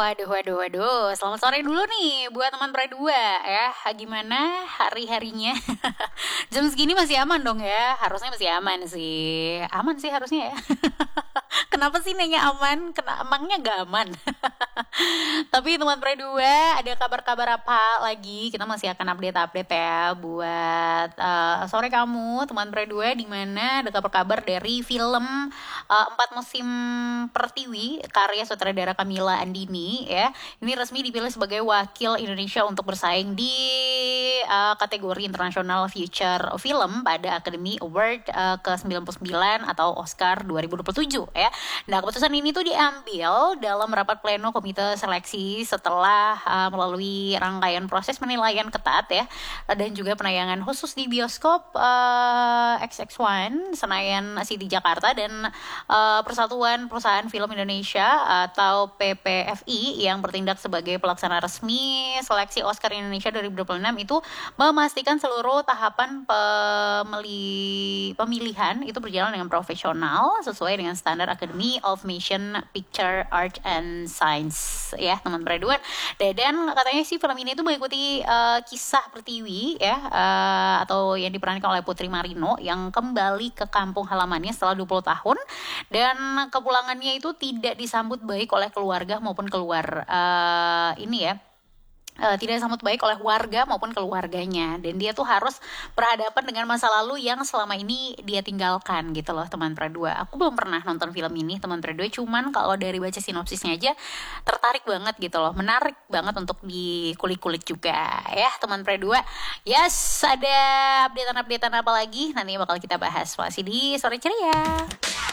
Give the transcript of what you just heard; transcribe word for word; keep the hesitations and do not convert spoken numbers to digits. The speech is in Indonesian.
Waduh, waduh, waduh. Selamat sore dulu nih buat teman Pre dua ya. Gimana hari-harinya? Jam segini masih aman dong ya? Harusnya masih aman sih. Aman sih harusnya ya. Kenapa sih nanya aman? Kena emangnya gak aman? Tapi teman Pre dua, ada kabar-kabar apa lagi? Kita masih akan update-update ya buat uh, sore kamu teman Pre dua, di mana ada kabar-kabar dari film uh, Empat Musim Pertiwi karya sutradara Kamila Andini ya. Ini resmi dipilih sebagai wakil Indonesia untuk bersaing di uh, kategori International Feature Film pada Academy Award uh, ke sembilan puluh sembilan atau Oscar dua ribu dua puluh tujuh ya. Nah, keputusan ini tuh diambil dalam rapat pleno komite seleksi setelah uh, melalui rangkaian proses penilaian ketat ya, dan juga penayangan khusus di bioskop uh, X X satu Senayan City Jakarta dan uh, Persatuan Perusahaan Film Indonesia atau P P F I yang bertindak sebagai pelaksana resmi seleksi Oscar Indonesia dua ribu dua puluh enam itu memastikan seluruh tahapan pemili- pemilihan itu berjalan dengan profesional sesuai dengan standar Academy of Motion Picture Art and Science ya teman Pre-dua. Dan katanya sih film ini tuh mengikuti uh, kisah Pertiwi ya uh, atau yang diperankan oleh Putri Marino yang kembali ke kampung halamannya setelah dua puluh tahun, dan kepulangannya itu tidak disambut baik oleh keluarga maupun keluar uh, ini ya Uh, tidak disambut baik oleh warga maupun keluarganya, dan dia tuh harus berhadapan dengan masa lalu yang selama ini dia tinggalkan gitu loh teman Pre-dua. Aku belum pernah nonton film ini teman Pre-dua, cuman kalau dari baca sinopsisnya aja tertarik banget gitu loh, menarik banget untuk dikulik-kulik juga ya teman Pre-dua. Yes, ada updatean-updatean apa lagi nanti bakal kita bahas masih di Sore Ceria.